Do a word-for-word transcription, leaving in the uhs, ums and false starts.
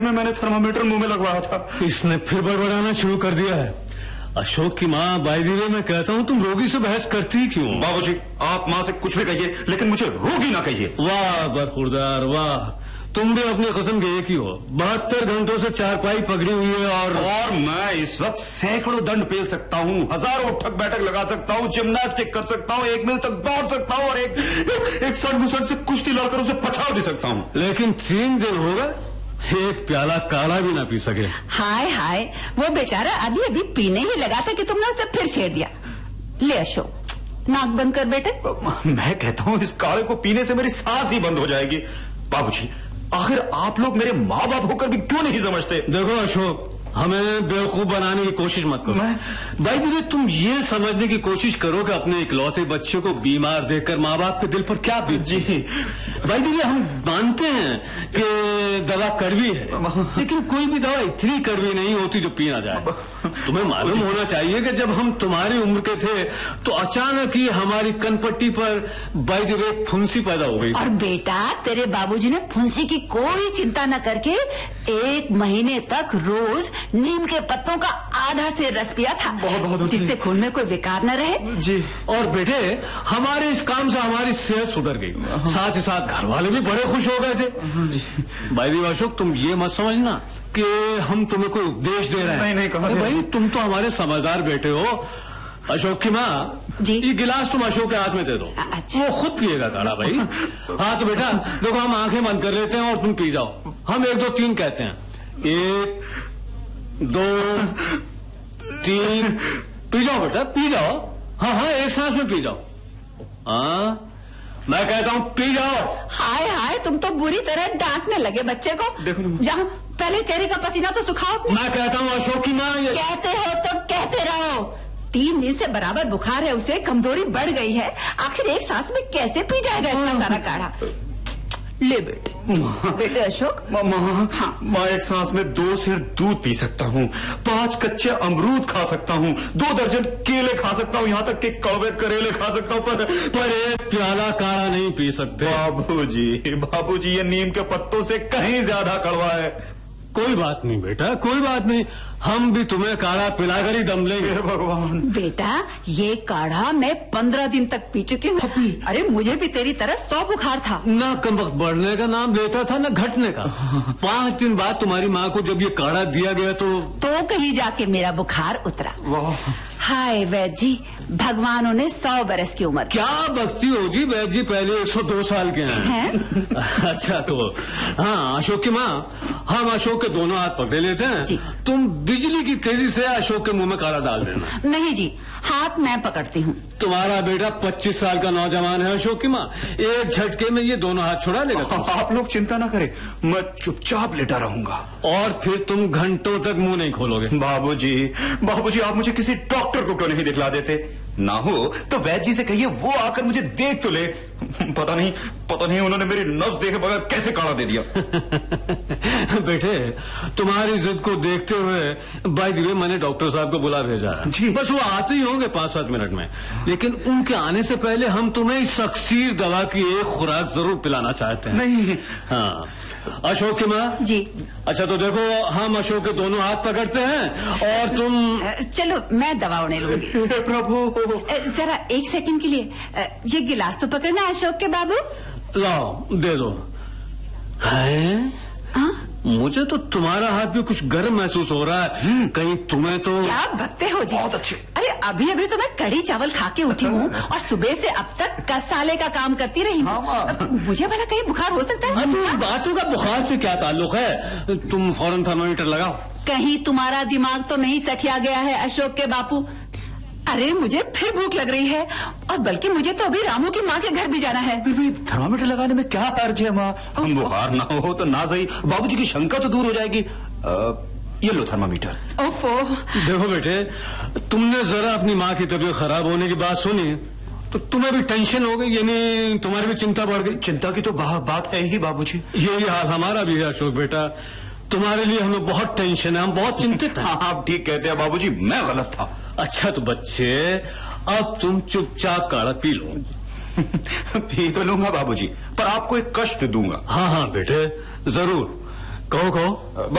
में मैंने थर्मामीटर मुंह में लगवाया था। इसने फिर बड़बड़ाना शुरू कर दिया है। अशोक की माँ, बाय द वे मैं कहता हूँ तुम रोगी से बहस करती क्यों? बाबूजी आप माँ से कुछ भी कहिए लेकिन मुझे रोगी ना कहिए। वाह बरखुरदार वाह, तुम भी अपनी कसम के एक ही हो। बहत्तर घंटों से चारपाई पकड़ी हुई है और और मैं इस वक्त सैकड़ों दंड पेल सकता हूँ, हजारों उठक बैठक लगा सकता हूँ, जिम्नास्टिक कर सकता हूँ, एक मील तक दौड़ सकता हूँ और एक एक, एक सड़ मुसड़ से कुश्ती लड़कर उसे पछाड़ भी सकता हूँ। लेकिन तीन दिन हो गए एक प्याला काढ़ा भी ना पी सके। हाय हाय, वो बेचारा अभी अभी पीने ही लगा था कि तुमने उसे फिर छेड़ दिया। ले अशोक, नाक बंद कर बेटे। मैं कहता हूँ इस काढ़े को पीने से मेरी सांस ही बंद हो जाएगी। बाबूजी आखिर आप लोग मेरे माँ बाप होकर भी क्यों नहीं समझते? देखो अशोक, हमें बेवकूफ बनाने की कोशिश मत करो। भाई जी तुम ये समझने की कोशिश करो कि अपने इकलौते बच्चे को बीमार देखकर माँ बाप के दिल पर क्या बीत। जी भाई जी हम मानते हैं कि दवा कड़वी है, लेकिन कोई भी दवा इतनी कड़वी नहीं होती जो पी ना जाए। तुम्हें मालूम होना चाहिए कि जब हम तुम्हारी उम्र के थे तो अचानक ही हमारी कनपट्टी पर बाय द वे फुंसी पैदा हो गई। और बेटा तेरे बाबूजी ने फुंसी की कोई चिंता न करके एक महीने तक रोज नीम के पत्तों का आधा से रस पिया था, बहुत बहुत जिससे खून में कोई विकार न रहे। जी। और बेटे हमारे इस काम से हमारी सेहत सुधर गई, साथ ही साथ घर वाले भी बड़े खुश हो गए थे। भाई दी अशोक तुम ये मत समझना कि हम तुम्हें कोई उपदेश दे रहे हैं। नहीं नहीं कहा भाई तुम तो हमारे समझदार बेटे हो। अशोक की माँ जी, ये गिलास तुम अशोक के हाथ में दे दो। अच्छा। वो खुद पिएगा काढ़ा भाई। हाँ तो बेटा देखो हम आंखें बंद कर लेते हैं और तुम पी जाओ। हम एक दो तीन कहते हैं, एक दो तीन, पी जाओ बेटा पी जाओ। हाँ हाँ एक सांस में पी जाओ। हाँ मैं कहता हूँ पी जाओ। हाय हाय, तुम तो बुरी तरह डांटने लगे बच्चे को। जहाँ पहले चेहरे का पसीना तो सुखाओ। मैं कहता हूँ अशोक की माँ ये... कहते हो तो कहते रहो। तीन दिन से बराबर बुखार है उसे, कमजोरी बढ़ गई है, आखिर एक सांस में कैसे पी जाएगा इतना सारा काढ़ा? ले बेटे। बेटे अशोक। माँ हाँ। मैं एक सांस में दो सेर दूध पी सकता हूँ, पांच कच्चे अमरूद खा सकता हूँ, दो दर्जन केले खा सकता हूँ, यहाँ तक कि कड़वे करेले खा सकता हूँ, पर पर एक प्याला काढ़ा नहीं पी सकते। बाबूजी बाबूजी ये नीम के पत्तों से कहीं ज्यादा कड़वा है। कोई बात नहीं बेटा कोई बात नहीं, हम भी तुम्हें काढ़ा पिलाकर ही दम लेंगे। भगवान बेटा ये काढ़ा मैं पंद्रह दिन तक पी चुकी हूँ। अरे मुझे भी तेरी तरह सौ बुखार था। ना कमबख्त बढ़ने का नाम लेता था ना घटने का। पांच दिन बाद तुम्हारी माँ को जब ये काढ़ा दिया गया तो तो कहीं जाके मेरा बुखार उतरा। वाह। हाय वैद्य जी, भगवान उन्हें सौ बरस की उम्र। क्या बख्ती हो जी, वैद्य जी पहले एक सौ दो साल के हैं, हैं? अच्छा तो हाँ अशोक की माँ, हम अशोक के दोनों हाथ पकड़े लेते हैं, तुम बिजली की तेजी से अशोक के मुंह में काढ़ा डाल देना। नहीं जी, हाथ मैं पकड़ती हूँ। तुम्हारा बेटा पच्चीस साल का नौजवान है अशोक की माँ, एक झटके में ये दोनों हाथ छुड़ा लेगा। आप लोग चिंता ना करें, मैं चुपचाप लेटा रहूंगा और फिर तुम घंटों तक मुंह नहीं खोलोगे। बाबूजी बाबूजी आप मुझे किसी डॉक्टर को क्यों नहीं दिखला देते? ना हो तो वैद्य जी से कहिए वो आकर मुझे देख तो ले। पता नहीं पता नहीं उन्होंने मेरी नब्ज देखे बगैर कैसे काढ़ा दे दिया। बेटे तुम्हारी जिद को देखते हुए बाय द वे मैंने डॉक्टर साहब को बुला भेजा है। बस वो आते ही होंगे पांच सात मिनट में, लेकिन उनके आने से पहले हम तुम्हें इस अक्सीर दवा की एक खुराक जरूर पिलाना चाहते हैं। नहीं हाँ अशोक की माँ जी। अच्छा तो देखो हम अशोक के दोनों हाथ पकड़ते हैं और तुम चलो मैं दवा उन्हें लूंगी। प्रभु जरा एक सेकंड के लिए ये गिलास तो पकड़ना अशोक के बाबू। लाओ दे दो। है मुझे तो तुम्हारा हाथ भी कुछ गर्म महसूस हो रहा है, कहीं तुम्हें तो। क्या बकते हो जी? बहुत अच्छे। अरे अभी अभी तो मैं कड़ी चावल खा के उठी हूँ और सुबह से अब तक कसाले का काम करती रही हूँ। मुझे भला कहीं बुखार हो सकता है? हाँ, बातों का बुखार से क्या ताल्लुक है? तुम फौरन थर्मामीटर लगाओ। कहीं तुम्हारा दिमाग तो नहीं सठिया गया है अशोक के बापू? अरे मुझे फिर भूख लग रही है, और बल्कि मुझे तो अभी रामू की माँ के घर भी जाना है। फिर भी थर्मामीटर लगाने में क्या हर्ज है माँ? बुखार ना हो तो ना सही, बाबूजी की शंका तो दूर हो जाएगी। आ, ये लो थर्मामीटर। ओफो। देखो बेटे तुमने जरा अपनी माँ की तबीयत खराब होने की बात सुनी तो तुम्हें भी टेंशन हो गई, यानी तुम्हारी भी चिंता बढ़ गई। चिंता की तो बात है ही बाबूजी। यही हाल हमारा भी है अशोक बेटा, तुम्हारे लिए हमें बहुत टेंशन है, हम बहुत चिंतित हैं। आप ठीक कहते हैं बाबूजी, मैं गलत था। अच्छा तो बच्चे अब तुम चुपचाप काढ़ा पी लो। पी तो लूंगा बाबूजी, पर आपको एक कष्ट दूंगा। हाँ हाँ बेटे जरूर, कहो कहो।